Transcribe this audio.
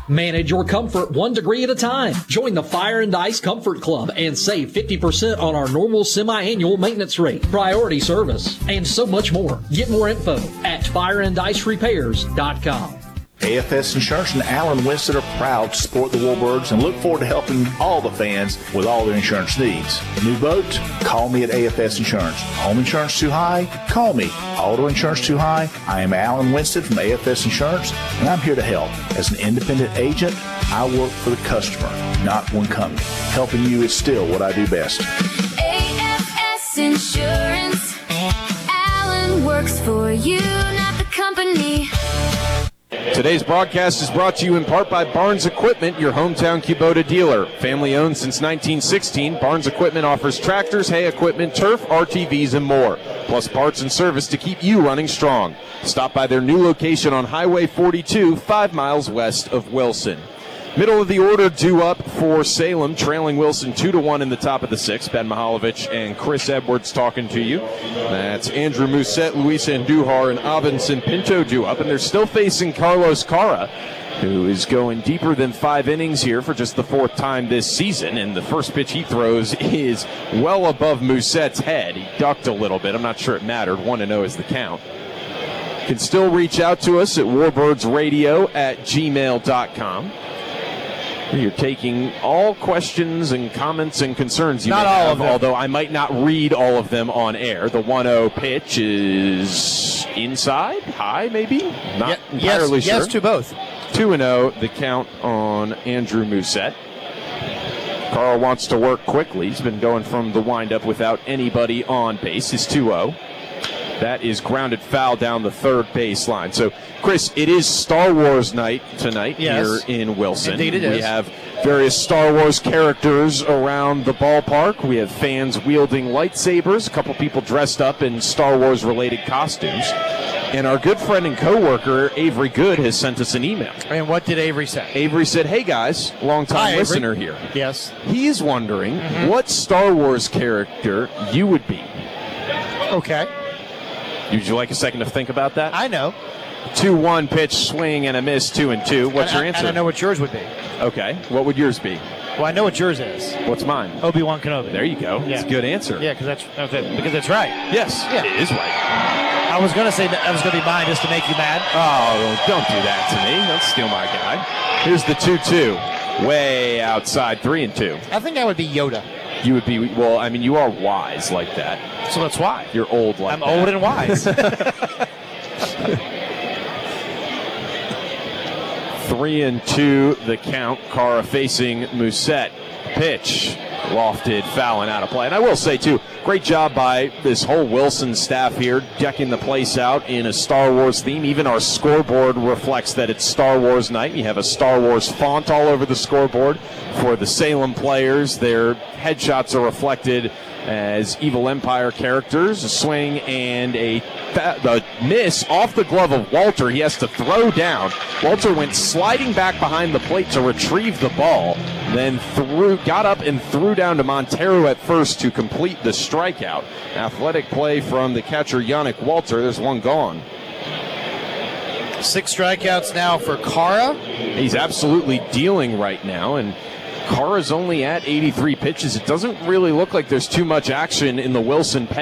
Manage your comfort 1 degree at a time. Join the Fire and Ice Comfort Club and save 50% on our normal semi-annual maintenance rate, priority service, and so much more. Get more info at fireandIceRepairs.com. AFS Insurance and Alan Winston are proud to support the Warbirds and look forward to helping all the fans with all their insurance needs. New boat? Call me at AFS Insurance. Home insurance too high? Call me. Auto insurance too high? I am Alan Winston from AFS Insurance, and I'm here to help. As an independent agent, I work for the customer, not one company. Helping you is still what I do best. AFS Insurance. Alan works for you, not the company. Today's broadcast is brought to you in part by Barnes Equipment, your hometown Kubota dealer. Family owned since 1916, Barnes Equipment offers tractors, hay equipment, turf, RTVs, and more, plus parts and service to keep you running strong. Stop by their new location on Highway 42, 5 miles west of Wilson. Middle of the order due up for Salem, trailing Wilson 2-1 in the top of the sixth. Ben Mihaljevic and Chris Edwards talking to you. That's Andrew Musette, Luis Andujar, and Avinson Pinto due up, and they're still facing Carlos Cara, who is going deeper than 5 innings here for just the 4th time this season, and the first pitch he throws is well above Musette's head. He ducked a little bit. I'm not sure it mattered. 1-0 is the count. You can still reach out to us at warbirdsradio@gmail.com. You're taking all questions and comments and concerns you not may all have, of them. although I might not read all of them on air. The 1-0 pitch is inside, high maybe? Not entirely sure. Yes to both. 2-0, the count on Andrew Musette. Carl wants to work quickly. He's been going from the windup without anybody on base. It's 2-0. That is grounded foul down the third baseline. So, Chris, it is Star Wars night tonight here in Wilson. Indeed it is. We have various Star Wars characters around the ballpark. We have fans wielding lightsabers, a couple people dressed up in Star Wars-related costumes. And our good friend and coworker, Avery Good, has sent us an email. And what did Avery say? Avery said, hey, guys, long-time listener here. Yes. He's wondering what Star Wars character you would be. Okay. Would you like a second to think about that? I know. 2-1 pitch, swing and a miss, 2-2. What's your answer? And I know what yours would be. Okay. What would yours be? Well, I know what yours is. What's mine? Obi-Wan Kenobi. There you go. Yeah. It's a good answer. Yeah, because that's right. Yes, Yeah. it is right. I was going to say that was going to be mine just to make you mad. Oh, don't do that to me. Don't steal my guy. Here's the 2-2. Way outside, 3-2. I think I would be Yoda. You would be, well, I mean, you are wise like that. So that's why. You're old like I'm that. old and wise. 3-2 the count. Cara facing Musette. Pitch. Lofted, fouling out of play. And I will say, too, great job by this whole Wilson staff here, decking the place out in a Star Wars theme. Even our scoreboard reflects that it's Star Wars night. You have a Star Wars font all over the scoreboard for the Salem players. Their headshots are reflected as Evil Empire characters. A swing and a miss off the glove of Walter. He has to throw down. Walter went sliding back behind the plate to retrieve the ball, then got up and threw down to Montero at first to complete the strikeout. Athletic play from the catcher Yannick Walter. There's one gone. 6 strikeouts now for Cara. He's absolutely dealing right now, and Cara's only at 83 pitches. It doesn't really look like there's too much action in the Wilson pen.